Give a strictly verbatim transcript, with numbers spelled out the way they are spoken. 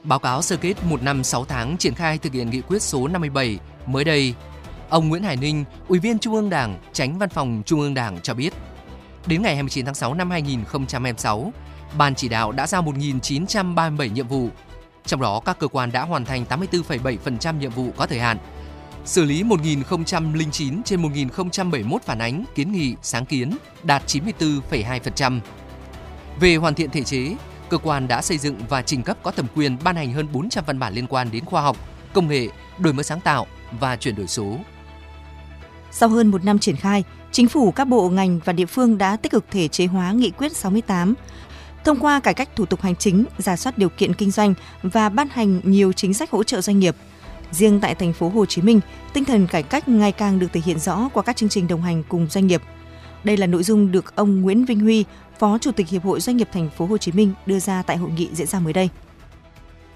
Báo cáo sơ kết một năm sáu tháng triển khai thực hiện nghị quyết số năm mươi bảy mới đây, ông Nguyễn Hải Ninh, Ủy viên Trung ương Đảng, Chánh Văn phòng Trung ương Đảng cho biết, đến ngày hai mươi chín tháng sáu năm hai nghìn không trăm hai mươi sáu, Ban chỉ đạo đã giao một nghìn chín trăm ba mươi bảy nhiệm vụ, trong đó các cơ quan đã hoàn thành tám mươi tư phẩy bảy phần trăm nhiệm vụ có thời hạn, xử lý một nghìn không trăm lẻ chín trên một nghìn không trăm bảy mươi mốt phản ánh, kiến nghị, sáng kiến, đạt chín mươi tư phẩy hai phần trăm. Về hoàn thiện thể chế, cơ quan đã xây dựng và trình cấp có thẩm quyền ban hành hơn bốn trăm văn bản liên quan đến khoa học, công nghệ, đổi mới sáng tạo và chuyển đổi số. Sau hơn một năm triển khai, Chính phủ, các bộ, ngành và địa phương đã tích cực thể chế hóa nghị quyết sáu mươi tám, thông qua cải cách thủ tục hành chính, rà soát điều kiện kinh doanh và ban hành nhiều chính sách hỗ trợ doanh nghiệp. Riêng tại thành phố Hồ Chí Minh, tinh thần cải cách ngày càng được thể hiện rõ qua các chương trình đồng hành cùng doanh nghiệp. Đây là nội dung được ông Nguyễn Vinh Huy, Phó Chủ tịch Hiệp hội Doanh nghiệp thành phố Hồ Chí Minh đưa ra tại hội nghị diễn ra mới đây.